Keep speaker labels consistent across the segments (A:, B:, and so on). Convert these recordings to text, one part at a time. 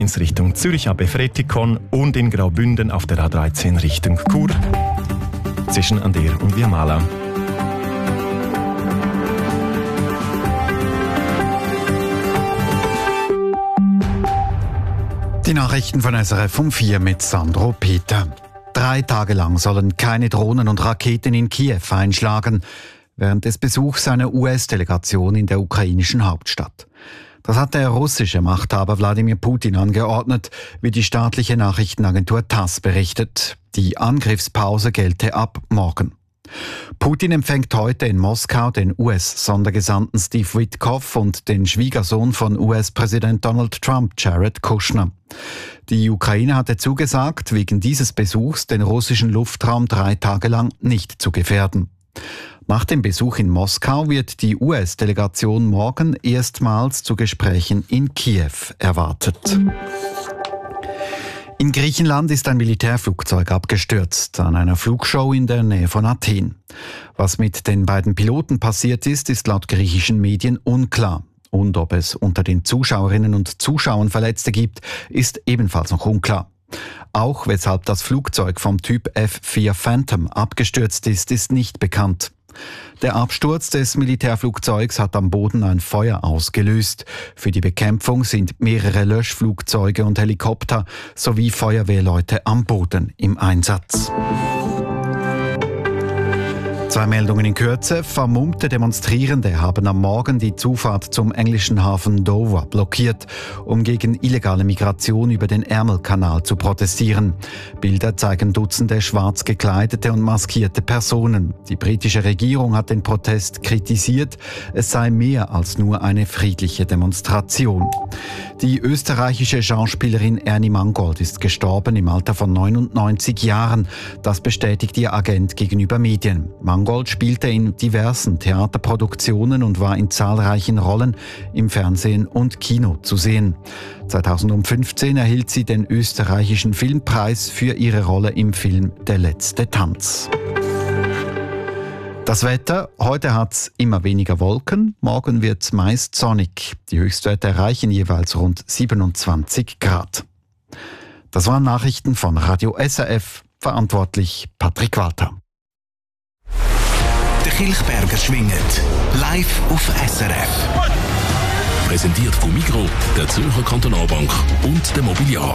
A: ins Richtung Zürich ab Efretikon und in Graubünden auf der A13 Richtung Chur zwischen Ander und Viamala.
B: Die Nachrichten von SRF um 4 mit Sandro Peter. 3 Tage lang sollen keine Drohnen und Raketen in Kiew einschlagen, während des Besuchs einer US-Delegation in der ukrainischen Hauptstadt. Das hat der russische Machthaber Wladimir Putin angeordnet, wie die staatliche Nachrichtenagentur TASS berichtet. Die Angriffspause gelte ab morgen. Putin empfängt heute in Moskau den US-Sondergesandten Steve Witkoff und den Schwiegersohn von US-Präsident Donald Trump, Jared Kushner. Die Ukraine hatte zugesagt, wegen dieses Besuchs den russischen Luftraum 3 Tage lang nicht zu gefährden. Nach dem Besuch in Moskau wird die US-Delegation morgen erstmals zu Gesprächen in Kiew erwartet. In Griechenland ist ein Militärflugzeug abgestürzt an einer Flugshow in der Nähe von Athen. Was mit den beiden Piloten passiert ist laut griechischen Medien unklar. Und ob es unter den Zuschauerinnen und Zuschauern Verletzte gibt, ist ebenfalls noch unklar. Auch weshalb das Flugzeug vom Typ F-4 Phantom abgestürzt ist nicht bekannt. Der Absturz des Militärflugzeugs hat am Boden ein Feuer ausgelöst. Für die Bekämpfung sind mehrere Löschflugzeuge und Helikopter sowie Feuerwehrleute am Boden im Einsatz. 2 Meldungen in Kürze. Vermummte Demonstrierende haben am Morgen die Zufahrt zum englischen Hafen Dover blockiert, um gegen illegale Migration über den Ärmelkanal zu protestieren. Bilder zeigen Dutzende schwarz gekleidete und maskierte Personen. Die britische Regierung hat den Protest kritisiert. Es sei mehr als nur eine friedliche Demonstration. Die österreichische Schauspielerin Ernie Mangold ist gestorben im Alter von 99 Jahren. Das bestätigt ihr Agent gegenüber Medien. Mangold spielte in diversen Theaterproduktionen und war in zahlreichen Rollen im Fernsehen und Kino zu sehen. 2015 erhielt sie den österreichischen Filmpreis für ihre Rolle im Film Der letzte Tanz. Das Wetter: Heute hat's immer weniger Wolken, morgen wird's meist sonnig. Die Höchstwerte erreichen jeweils rund 27 Grad. Das waren Nachrichten von Radio SRF, verantwortlich Patrick Walter.
C: Der Kilchberger schwingt live auf SRF. Präsentiert von Migros, der Zürcher Kantonalbank und der Mobiliar.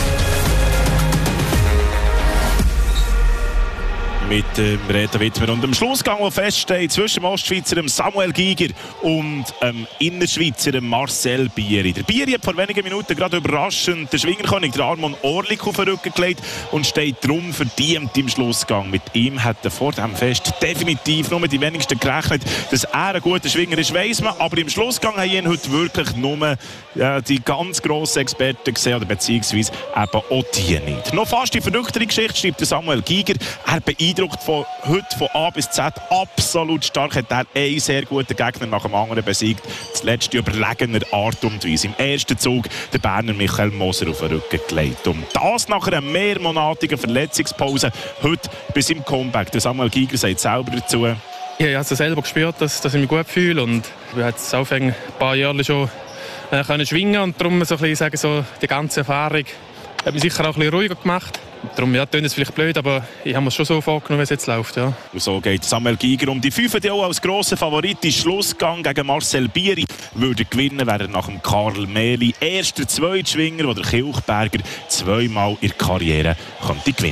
D: Mit dem Reto Wittmer und dem Schlussgang, der feststeht zwischen dem Ostschweizer Samuel Giger und dem Innerschweizer Marcel Bieri. Der Bieri hat vor wenigen Minuten gerade überraschend den Schwingerkönig Armon Orlik auf den Rücken gelegt und steht darum verdient im Schlussgang. Mit ihm hat er vor dem Fest definitiv nur die wenigsten gerechnet. Dass er ein guter Schwinger ist, weiss man, aber im Schlussgang haben ihn heute wirklich nur die ganz grossen Experten gesehen, oder beziehungsweise eben auch die nicht. Noch fast die verrücktere Geschichte schreibt der Samuel Giger. Er beeindruckt von heute von A bis Z absolut stark. Hat er einen sehr guten Gegner nach dem anderen besiegt. Das letzte überlegener Art und Weise. Im ersten Zug der Berner Michael Moser auf den Rücken gelegt. Und das nach einer mehrmonatigen Verletzungspause. Heute bis im Comeback. Der Samuel Giger sagt selber dazu:
E: Ich habe also selber gespürt, dass ich mich gut fühle. Und ich habe jetzt auch ein paar Jahre schon können schwingen. Und darum so ein bisschen sagen, so die ganze Erfahrung hat mich sicher auch ein bisschen ruhiger gemacht. Darum tönt es vielleicht blöd, aber ich habe es schon so vorgenommen, wie es jetzt läuft. Ja.
D: Und so geht Samuel Giger um die 5, die auch als grosser Favorit im Schlussgang gegen Marcel Bieri würde gewinnen, wäre er nach dem Karl Mehli erster Zweitschwinger, der Kilchberger 2-mal in der Karriere könnte gewinnen.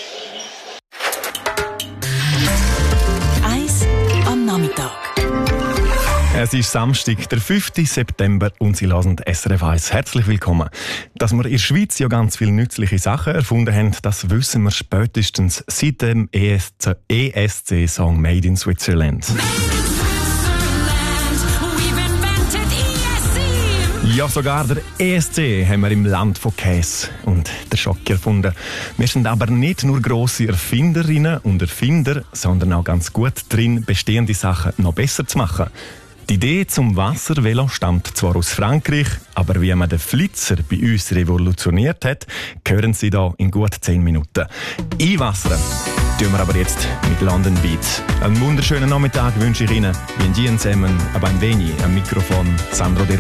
F: Eis am Nachmittag.
A: Es ist Samstag, der 5. September und Sie hören SRF 1. Herzlich willkommen. Dass wir in der Schweiz ja ganz viele nützliche Sachen erfunden haben, das wissen wir spätestens seit dem ESC-Song Made in Switzerland. Ja, sogar der ESC haben wir im Land von Käse und der Schock erfunden. Wir sind aber nicht nur grosse Erfinderinnen und Erfinder, sondern auch ganz gut drin, bestehende Sachen noch besser zu machen. Die Idee zum Wasservelo stammt zwar aus Frankreich, aber wie man den Flitzer bei uns revolutioniert hat, hören Sie da in gut 10 Minuten. Einwassern tun wir aber jetzt mit London Beat. Einen wunderschönen Nachmittag wünsche ich Ihnen. Bien zusammen, aber ein wenig am Mikrofon Sandro De